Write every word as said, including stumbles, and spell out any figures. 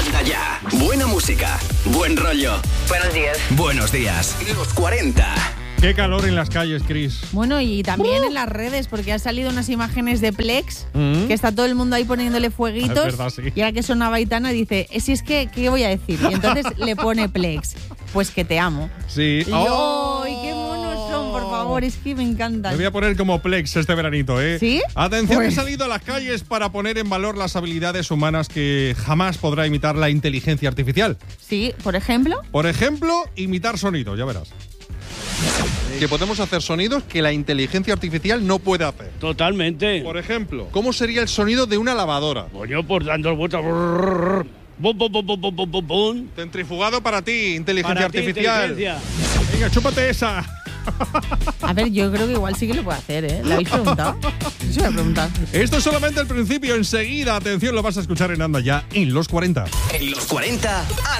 Anda ya. Buena música. Buen rollo. Buenos días. Buenos días. Los cuarenta. Qué calor en las calles, Chris. Bueno, y también uh. en las redes, porque han salido unas imágenes de Plex, mm. que está todo el mundo ahí poniéndole fueguitos. Es verdad, sí. Y ahora que sonaba Aitana dice, si es que, ¿qué voy a decir? Y entonces le pone Plex, pues que te amo. Sí. Y ¡oh! ¡Ay, qué monos son, por favor! Es que me encantan. Me voy a poner como Plex este veranito, ¿eh? ¿Sí? Atención, pues. he salido a las calles para poner en valor las habilidades humanas que jamás podrá imitar la inteligencia artificial. Sí, ¿por ejemplo? Por ejemplo, imitar sonidos, ya verás. Que podemos hacer sonidos que la inteligencia artificial no puede hacer. Totalmente. Por ejemplo, ¿cómo sería el sonido de una lavadora? Coño, por dando vueltas. Bum, bum, bum, bum, bum, bum, bum. Centrifugado para ti, inteligencia Para ti, artificial. inteligencia. Venga, chúpate esa. A ver, yo creo que igual sí que lo puede hacer, ¿eh? ¿Le habéis preguntado? Sí, se lo voy a preguntar. Esto es solamente el principio. Enseguida, atención, lo vas a escuchar en Anda Ya en los cuarenta. En los cuarenta,